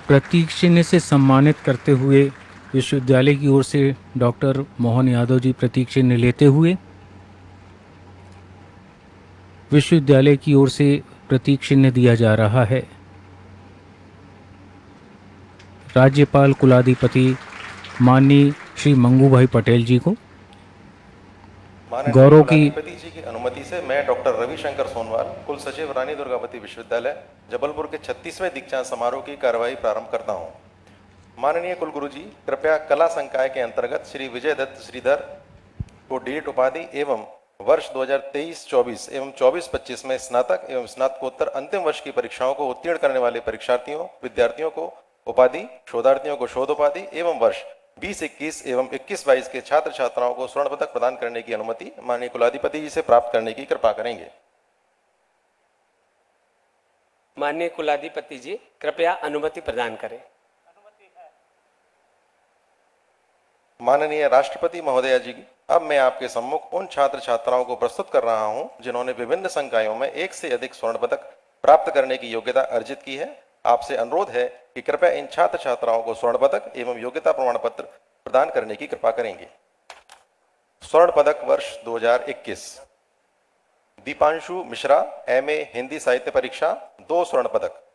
प्रतीक चिन्ह से सम्मानित करते हुए विश्वविद्यालय की ओर से डॉक्टर मोहन यादव जी प्रतीक चिन्ह लेते हुए विश्वविद्यालय की ओर से प्रतीक चिन्ह दिया जा रहा है। राज्यपाल कुलाधिपति माननीय श्री मंगू भाई पटेल जी को माननीय गौरव की कुलाधिपति जी की अनुमति से मैं डॉक्टर रविशंकर सोनवाल, कुल सचिव रानी दुर्गावती विश्वविद्यालय जबलपुर के 36वें दीक्षांत समारोह की कार्यवाही प्रारंभ करता हूं। माननीय कुलगुरु जी, कृपया कला संकाय के अंतर्गत श्री विजय दत्त श्रीधर को डीलिट उपाधि एवं वर्ष 2023-24 एवं 24-25 में स्नातक एवं स्नातकोत्तर अंतिम वर्ष की परीक्षाओं को उत्तीर्ण करने वाले परीक्षार्थियों विद्यार्थियों को उपाधि, शोधार्थियों को शोध उपाधि एवं वर्ष 20-21 एवं 21-22 के छात्र छात्राओं को स्वर्ण पदक प्रदान करने की अनुमति माननीय कुलाधिपति जी से प्राप्त करने की कृपा करेंगे। माननीय कुलाधिपति जी, कृपया अनुमति प्रदान करें। माननीय राष्ट्रपति महोदया जी, अब मैं आपके सम्मुख उन छात्र छात्राओं को प्रस्तुत कर रहा हूं जिन्होंने विभिन्न संकायों में एक से अधिक स्वर्ण पदक प्राप्त करने की योग्यता अर्जित की है। आपसे अनुरोध है कि कृपया इन छात्र छात्राओं को स्वर्ण पदक एवं योग्यता प्रमाण पत्र प्रदान करने की कृपा करेंगे। स्वर्ण पदक वर्ष 2021 दीपांशु मिश्रा, MA हिंदी साहित्य परीक्षा, 2 स्वर्ण पदक।